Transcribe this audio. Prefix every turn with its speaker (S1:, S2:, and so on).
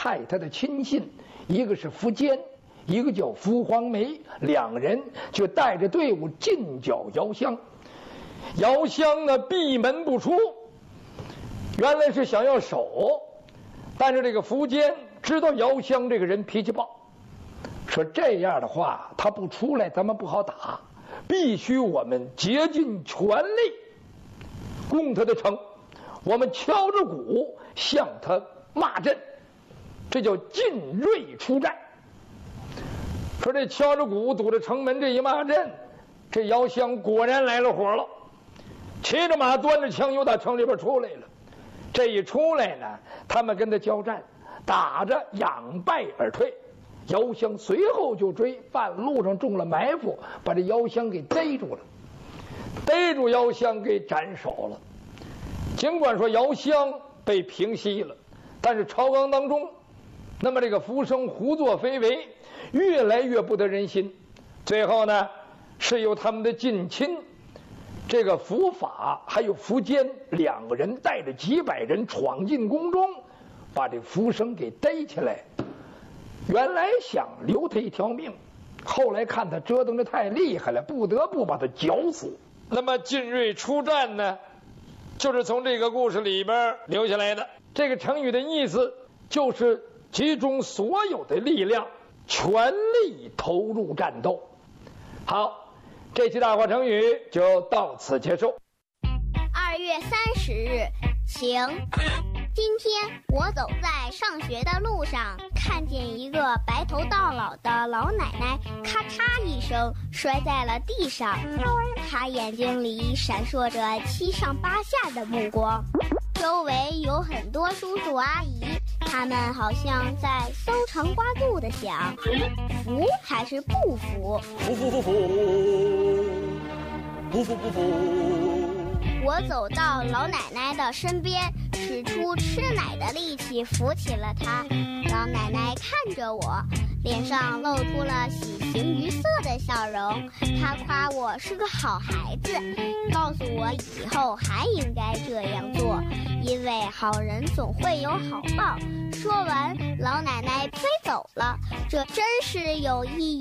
S1: 派他的亲信，一个是苻坚，一个叫苻黄梅，两人就带着队伍进剿姚襄。姚襄呢闭门不出，原来是想要守，但是这个苻坚知道姚襄这个人脾气暴，说这样的话他不出来咱们不好打，必须我们竭尽全力攻他的城，我们敲着鼓向他骂阵，这叫进锐出战。说这敲着鼓堵着城门这一骂阵，这姚襄果然来了火了，骑着马端着枪又打城里边出来了。这一出来呢，他们跟他交战，打着仰败而退。姚襄随后就追，半路上中了埋伏，把这姚襄给逮住了，逮住姚襄给斩首了。尽管说姚襄被平息了，但是朝纲当中，那么这个苻生胡作非为，越来越不得人心。最后呢，是由他们的近亲这个苻法还有苻坚两个人带着几百人闯进宫中，把这苻生给逮起来。原来想留他一条命，后来看他折腾的太厉害了，不得不把他绞死。那么进锐出战呢，就是从这个故事里边留下来的。这个成语的意思就是集中所有的力量，全力投入战斗。好，这期大话成语就到此结束。
S2: 2月30日，晴。今天我走在上学的路上，看见一个白头到老的老奶奶咔嚓一声摔在了地上，她眼睛里闪烁着七上八下的目光，周围有很多叔叔阿姨，他们好像在搜肠刮肚的想，服还是不服？
S3: 服服服服，不服不服。
S2: 我走到老奶奶的身边，使出吃奶的力气扶起了她。老奶奶看着我，脸上露出了喜形于色的笑容。她夸我是个好孩子，告诉我以后还应该这样做，因为好人总会有好报。说完，老奶奶飞走了，这真是有意